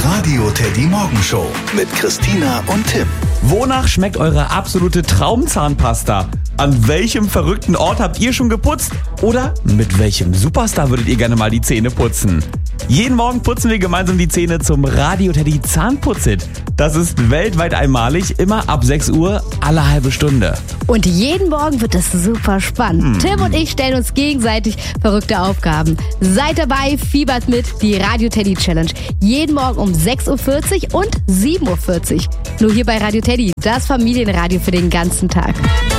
Radio Teddy Morgenshow mit Christina und Tim. Wonach schmeckt eure absolute Traumzahnpasta? An welchem verrückten Ort habt ihr schon geputzt? Oder mit welchem Superstar würdet ihr gerne mal die Zähne putzen? Jeden Morgen putzen wir gemeinsam die Zähne zum Radio Teddy Zahnputzit. Das ist weltweit einmalig, immer ab 6 Uhr, alle halbe Stunde. Und jeden Morgen wird es super spannend. Tim und ich stellen uns gegenseitig verrückte Aufgaben. Seid dabei, fiebert mit, die Radio Teddy Challenge. Jeden Morgen um 6.40 Uhr und 7.40 Uhr. Nur hier bei Radio Teddy, das Familienradio für den ganzen Tag.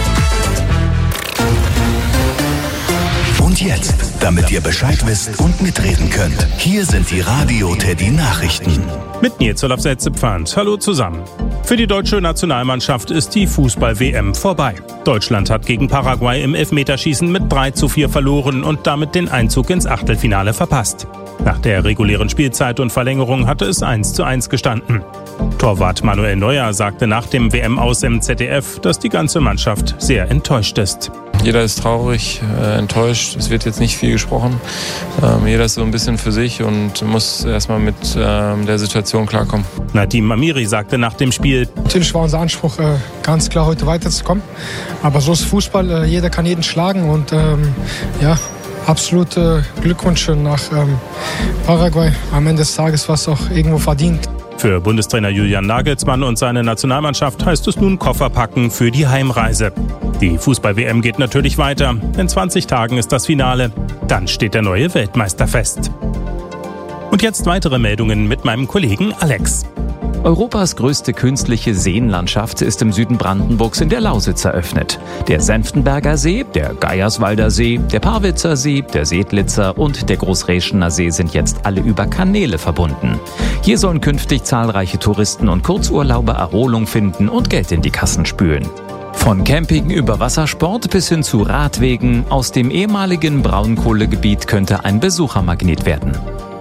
Und jetzt, damit ihr Bescheid wisst und mitreden könnt, hier sind die Radio Teddy Nachrichten. Mit Nils Olaf-Setze-Pfand. Hallo zusammen. Für die deutsche Nationalmannschaft ist die Fußball-WM vorbei. Deutschland hat gegen Paraguay im Elfmeterschießen mit 3:4 verloren und damit den Einzug ins Achtelfinale verpasst. Nach der regulären Spielzeit und Verlängerung hatte es 1:1 gestanden. Torwart Manuel Neuer sagte nach dem WM-Aus im ZDF, dass die ganze Mannschaft sehr enttäuscht ist. Jeder ist traurig, enttäuscht. Es wird jetzt nicht viel gesprochen. Jeder ist so ein bisschen für sich und muss erstmal mit der Situation klarkommen. Nadim Amiri sagte nach dem Spiel: Natürlich war unser Anspruch, ganz klar heute weiterzukommen. Aber so ist Fußball, jeder kann jeden schlagen. Und absolut Glückwunsch nach Paraguay. Am Ende des Tages war es auch irgendwo verdient. Für Bundestrainer Julian Nagelsmann und seine Nationalmannschaft heißt es nun Koffer packen für die Heimreise. Die Fußball-WM geht natürlich weiter. In 20 Tagen ist das Finale. Dann steht der neue Weltmeister fest. Und jetzt weitere Meldungen mit meinem Kollegen Alex. Europas größte künstliche Seenlandschaft ist im Süden Brandenburgs in der Lausitz eröffnet. Der Senftenberger See, der Geierswalder See, der Parwitzer See, der Seedlitzer und der Großräschener See sind jetzt alle über Kanäle verbunden. Hier sollen künftig zahlreiche Touristen und Kurzurlauber Erholung finden und Geld in die Kassen spülen. Von Camping über Wassersport bis hin zu Radwegen, aus dem ehemaligen Braunkohlegebiet könnte ein Besuchermagnet werden.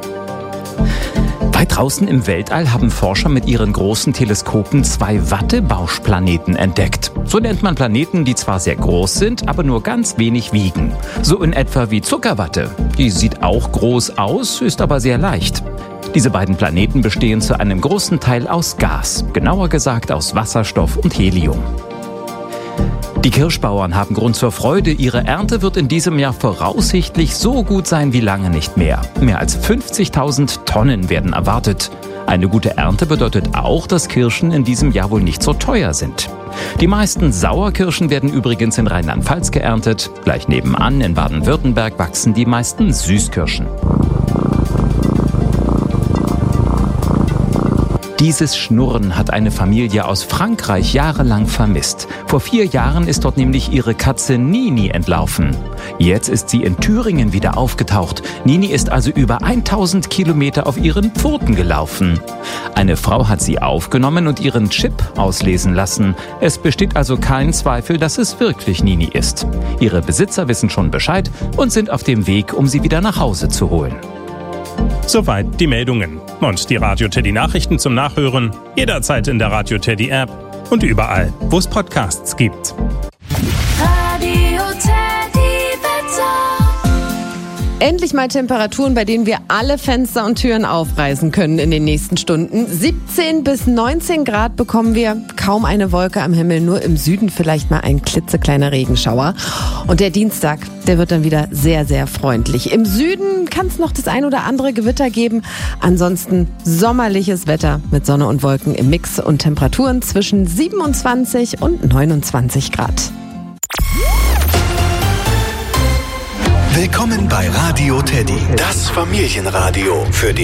Weit draußen im Weltall haben Forscher mit ihren großen Teleskopen 2 Wattebauschplaneten entdeckt. So nennt man Planeten, die zwar sehr groß sind, aber nur ganz wenig wiegen. So in etwa wie Zuckerwatte. Die sieht auch groß aus, ist aber sehr leicht. Diese beiden Planeten bestehen zu einem großen Teil aus Gas, genauer gesagt aus Wasserstoff und Helium. Die Kirschbauern haben Grund zur Freude. Ihre Ernte wird in diesem Jahr voraussichtlich so gut sein wie lange nicht mehr. Mehr als 50.000 Tonnen werden erwartet. Eine gute Ernte bedeutet auch, dass Kirschen in diesem Jahr wohl nicht so teuer sind. Die meisten Sauerkirschen werden übrigens in Rheinland-Pfalz geerntet. Gleich nebenan in Baden-Württemberg wachsen die meisten Süßkirschen. Dieses Schnurren hat eine Familie aus Frankreich jahrelang vermisst. Vor 4 Jahren ist dort nämlich ihre Katze Nini entlaufen. Jetzt ist sie in Thüringen wieder aufgetaucht. Nini ist also über 1000 Kilometer auf ihren Pfoten gelaufen. Eine Frau hat sie aufgenommen und ihren Chip auslesen lassen. Es besteht also kein Zweifel, dass es wirklich Nini ist. Ihre Besitzer wissen schon Bescheid und sind auf dem Weg, um sie wieder nach Hause zu holen. Soweit die Meldungen. Und die Radio Teddy Nachrichten zum Nachhören jederzeit in der Radio Teddy App und überall, wo es Podcasts gibt. Radio Teddy Wetter. Endlich mal Temperaturen, bei denen wir alle Fenster und Türen aufreißen können in den nächsten Stunden. 17 bis 19 Grad bekommen wir, kaum eine Wolke am Himmel, nur im Süden vielleicht mal ein klitzekleiner Regenschauer. Und der Dienstag, der wird dann wieder sehr, sehr freundlich. Im Süden kann es noch das ein oder andere Gewitter geben. Ansonsten sommerliches Wetter mit Sonne und Wolken im Mix und Temperaturen zwischen 27 und 29 Grad. Willkommen bei Radio Teddy, das Familienradio für die